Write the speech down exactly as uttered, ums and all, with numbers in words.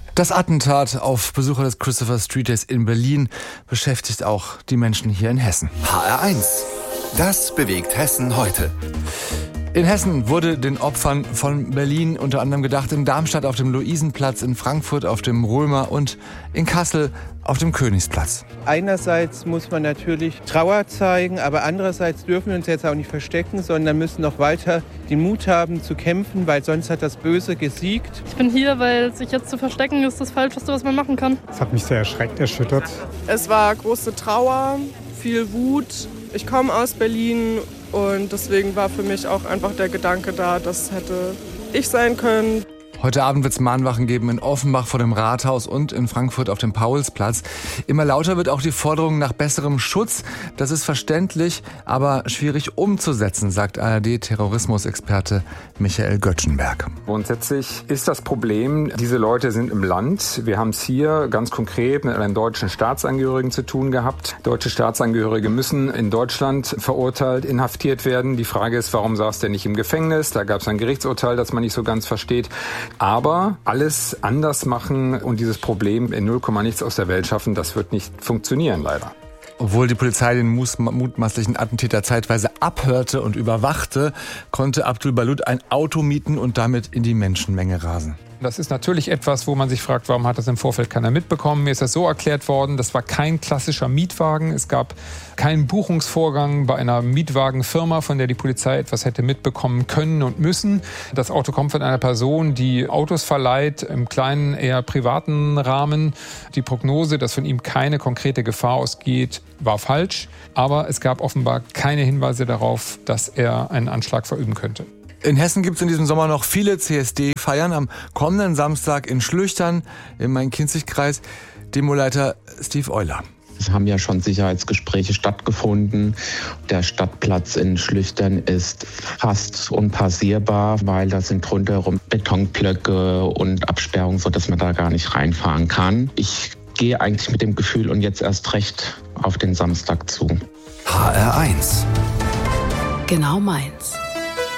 Das Attentat auf Besucher des Christopher Street Days in Berlin beschäftigt auch die Menschen hier in Hessen. H R eins. Das bewegt Hessen heute. In Hessen wurde den Opfern von Berlin unter anderem gedacht, in Darmstadt auf dem Luisenplatz, in Frankfurt auf dem Römer und in Kassel auf dem Königsplatz. Einerseits muss man natürlich Trauer zeigen, aber andererseits dürfen wir uns jetzt auch nicht verstecken, sondern müssen noch weiter den Mut haben zu kämpfen, weil sonst hat das Böse gesiegt. Ich bin hier, weil sich jetzt zu verstecken ist das Falscheste, was man machen kann. Es hat mich sehr erschreckt, erschüttert. Es war große Trauer, viel Wut. Ich komme aus Berlin und deswegen war für mich auch einfach der Gedanke da, das hätte ich sein können. Heute Abend wird es Mahnwachen geben in Offenbach vor dem Rathaus und in Frankfurt auf dem Paulsplatz. Immer lauter wird auch die Forderung nach besserem Schutz. Das ist verständlich, aber schwierig umzusetzen, sagt A R D-Terrorismusexperte Michael Göttschenberg. Grundsätzlich ist das Problem, diese Leute sind im Land. Wir haben es hier ganz konkret mit einem deutschen Staatsangehörigen zu tun gehabt. Deutsche Staatsangehörige müssen in Deutschland verurteilt, inhaftiert werden. Die Frage ist, warum saß der nicht im Gefängnis? Da gab es ein Gerichtsurteil, das man nicht so ganz versteht. Aber alles anders machen und dieses Problem in null Komma nichts aus der Welt schaffen, das wird nicht funktionieren, leider. Obwohl die Polizei den mutmaßlichen Attentäter zeitweise abhörte und überwachte, konnte Abdul Balut ein Auto mieten und damit in die Menschenmenge rasen. Das ist natürlich etwas, wo man sich fragt, warum hat das im Vorfeld keiner mitbekommen. Mir ist das so erklärt worden, das war kein klassischer Mietwagen. Es gab keinen Buchungsvorgang bei einer Mietwagenfirma, von der die Polizei etwas hätte mitbekommen können und müssen. Das Auto kommt von einer Person, die Autos verleiht, im kleinen, eher privaten Rahmen. Die Prognose, dass von ihm keine konkrete Gefahr ausgeht, war falsch. Aber es gab offenbar keine Hinweise darauf, dass er einen Anschlag verüben könnte. In Hessen gibt es in diesem Sommer noch viele C S D-Feiern. Am kommenden Samstag in Schlüchtern im Main-Kinzig-Kreis. Demoleiter Steve Euler. Es haben ja schon Sicherheitsgespräche stattgefunden. Der Stadtplatz in Schlüchtern ist fast unpassierbar, weil da sind rundherum Betonblöcke und Absperrungen, sodass man da gar nicht reinfahren kann. Ich gehe eigentlich mit dem Gefühl und jetzt erst recht auf den Samstag zu. H R eins. Genau meins.